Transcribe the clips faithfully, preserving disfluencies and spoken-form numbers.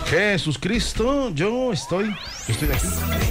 Jesús Cristo, yo estoy, yo estoy aquí.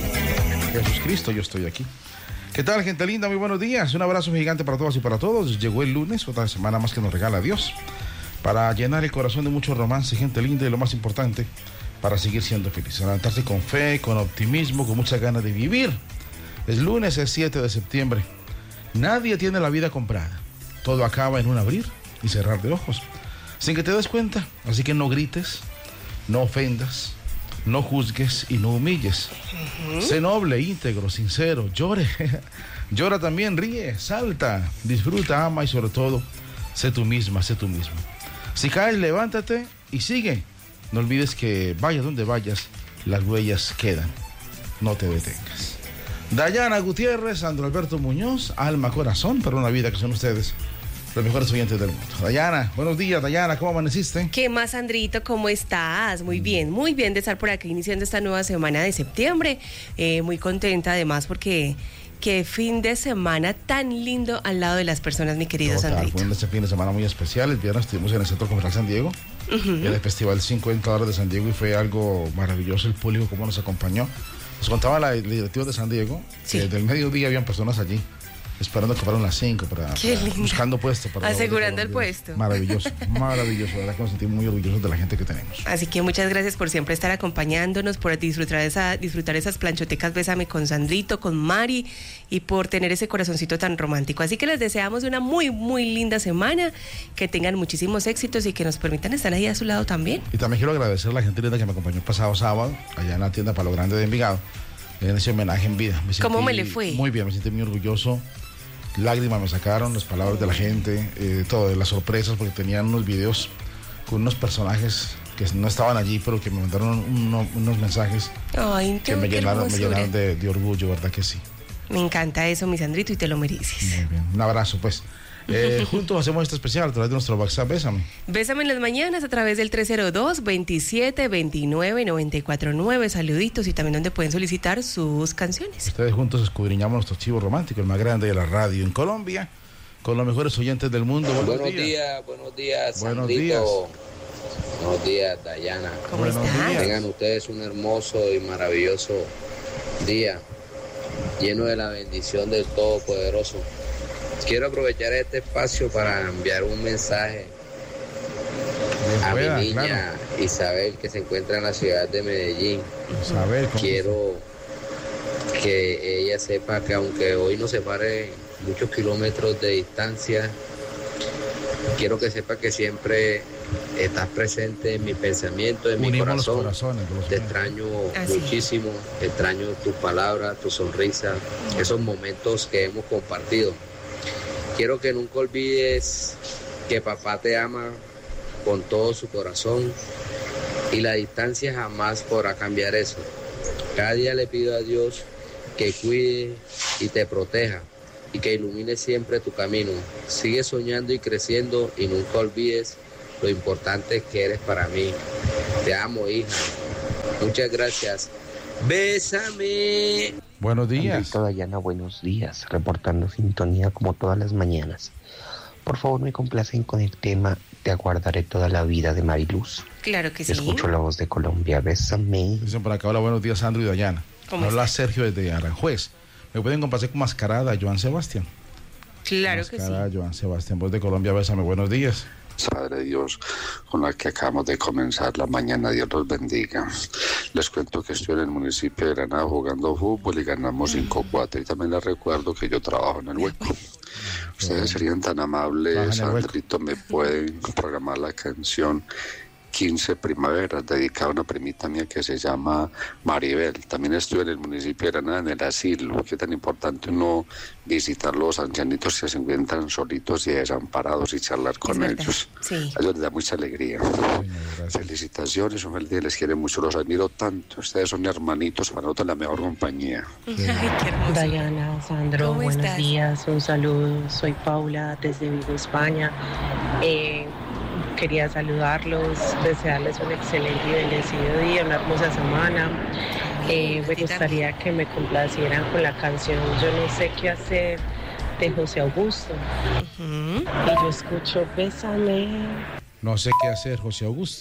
Jesús Cristo, yo estoy aquí. ¿Qué tal, gente linda? Muy buenos días. Un abrazo gigante para todas y para todos. Llegó el lunes, otra semana más que nos regala Dios, para llenar el corazón de mucho romance, gente linda, y lo más importante, para seguir siendo feliz. Levantarse con fe, con optimismo, con muchas ganas de vivir. Es lunes, es siete de septiembre. Nadie tiene la vida comprada. Todo acaba en un abrir y cerrar de ojos, sin que te des cuenta. Así que no grites, no ofendas, no juzgues y no humilles. Uh-huh. Sé noble, íntegro, sincero, llore. Llora también, ríe, salta, disfruta, ama y sobre todo, sé tú misma, sé tú mismo. Si caes, levántate y sigue. No olvides que vayas donde vayas, las huellas quedan. No te detengas. Dayana Gutiérrez, Sandro Alberto Muñoz, alma, corazón, para una vida, que son ustedes los mejores oyentes del mundo. Dayana, buenos días, Dayana, ¿cómo amaneciste? ¿Qué más, Sandrito? ¿Cómo estás? Muy bien, muy bien de estar por aquí iniciando esta nueva semana de septiembre. Eh, muy contenta además porque qué fin de semana tan lindo al lado de las personas, mi querido Total, Sandrito. fue un fin de semana muy especial. El viernes estuvimos en el Centro Comercial San Diego, uh-huh, en el Festival cincuenta Horas de San Diego, y fue algo maravilloso el público, cómo nos acompañó. Nos contaba la directiva de San Diego, sí, que del mediodía habían personas allí esperando que fueran las cinco para, para buscando puesto para asegurando el puesto. Maravilloso, maravilloso, la verdad que nos sentimos muy orgullosos de la gente que tenemos. Así que muchas gracias por siempre estar acompañándonos, por disfrutar esa disfrutar esas planchotecas Bésame con Sandrito, con Mari, y por tener ese corazoncito tan romántico. Así que les deseamos una muy muy linda semana, que tengan muchísimos éxitos y que nos permitan estar ahí a su lado también. Y también quiero agradecer a la gente linda que me acompañó el pasado sábado allá en la tienda Palo Grande de Envigado, en ese homenaje en vida. Me ¿Cómo me le fue? Muy bien, me sentí muy orgulloso. Lágrimas me sacaron, las palabras de la gente, eh, todo, las sorpresas, porque tenían unos videos con unos personajes que no estaban allí, pero que me mandaron uno, unos mensajes. Ay, que me llenaron, me llenaron de, de orgullo, ¿verdad que sí? Me encanta eso, mi Sandrito, y te lo mereces. Muy bien, un abrazo, pues. Eh, juntos hacemos este especial a través de nuestro WhatsApp. Bésame. Bésame en las mañanas a través del tres cero dos, veintisiete veintinueve, noventa y cuatro nueve. Saluditos, y también donde pueden solicitar sus canciones. Ustedes juntos escudriñamos nuestro archivo romántico, el más grande de la radio en Colombia, con los mejores oyentes del mundo. Buenos, buenos días. días, buenos días, buenos Sandrito. días. Buenos días, Dayana. ¿Cómo buenos estás? días. Tengan ustedes un hermoso y maravilloso día, lleno de la bendición del Todopoderoso. Quiero aprovechar este espacio para enviar un mensaje a pueda, mi niña, claro, Isabel, que se encuentra en la ciudad de Medellín. Isabel, quiero que ella sepa que aunque hoy nos separe muchos kilómetros de distancia, quiero que sepa que siempre estás presente en mi pensamiento, en mi corazón. Te extraño Así. muchísimo, extraño tus palabras, tu sonrisa, esos momentos que hemos compartido. Quiero que nunca olvides que papá te ama con todo su corazón, y la distancia jamás podrá cambiar eso. Cada día le pido a Dios que cuide y te proteja, y que ilumine siempre tu camino. Sigue soñando y creciendo, y nunca olvides lo importante que eres para mí. Te amo, hija. Muchas gracias. Bésame. Buenos días. Sandrito, Dayana, buenos días. Reportando sintonía como todas las mañanas. Por favor, me complacen con el tema Te aguardaré toda la vida, de Mariluz. Claro que sí. Escucho la voz de Colombia. Bésame. Dicen por acá, hola, buenos días, Sandro y Dayana. Habla Sergio desde Aranjuez. ¿Me pueden complacer con Mascarada a Joan Sebastián? Claro Mascarada, que sí. Mascarada, Joan Sebastián, voz de Colombia, bésame. Buenos días. Padre Dios, con la que acabamos de comenzar la mañana, Dios los bendiga. Les cuento que estoy en el municipio de Granada jugando fútbol y ganamos cinco cuatro, y también les recuerdo que yo trabajo en el hueco. Ustedes serían tan amables, Sandrito, me pueden programar la canción quince primaveras, dedicada a una primita mía que se llama Maribel. También estuve en el municipio de Granada, en el asilo. Qué tan importante uno visitar los ancianitos que se encuentran solitos y desamparados y charlar con ellos. Sí. A ellos les da mucha alegría. Sí, felicitaciones, un feliz día, les quiero mucho, los admiro tanto. Ustedes son hermanitos, para nosotros la mejor compañía. Ay, qué hermoso. Dayana, Sandro, ¿Cómo buenos estás? días, un saludo. Soy Paula desde Vigo, España. Eh, Quería saludarlos, desearles un excelente y bendecido día, una hermosa semana. Eh, me gustaría que me complacieran con la canción Yo no sé qué hacer, de José Augusto. Uh-huh. Y yo escucho Bésame. No sé qué hacer, José Augusto.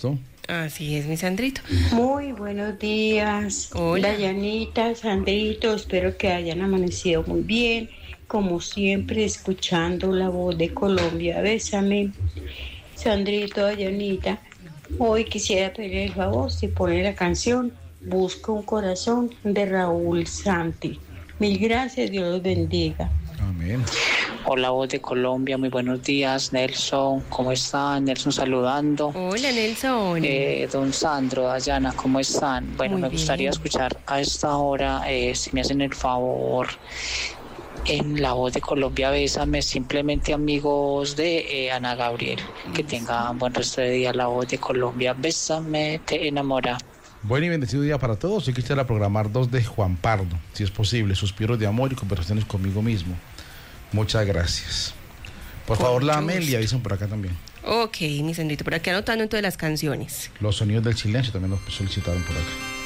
Así es, mi Sandrito. Muy buenos días. Hola. Dayanita, Sandrito, espero que hayan amanecido muy bien. Como siempre, escuchando la voz de Colombia. Bésame. Sandrito, Dayanita, hoy quisiera pedir el favor si pone la canción Busca un corazón de Raúl Santi. Mil gracias, Dios los bendiga. Amén. Hola, voz de Colombia, muy buenos días, Nelson, ¿cómo están? Nelson saludando. Hola, Nelson. Eh, don Sandro, Dayana, ¿cómo están? Bueno, Muy me bien. gustaría escuchar a esta hora, eh, si me hacen el favor, en la voz de Colombia, Bésame, simplemente amigos de eh, Ana Gabriel. Que tengan buen resto de día, la voz de Colombia, Bésame, te enamora. Buen y bendecido día para todos. Yo quisiera programar dos de Juan Pardo, si es posible, Suspiros de amor y conversaciones conmigo mismo. Muchas gracias. Por Con favor, la gusto. Amelia, dicen por acá también. Ok, mi Sandrito, por aquí anotando en todas las canciones. Los sonidos del silencio también los solicitaron por acá.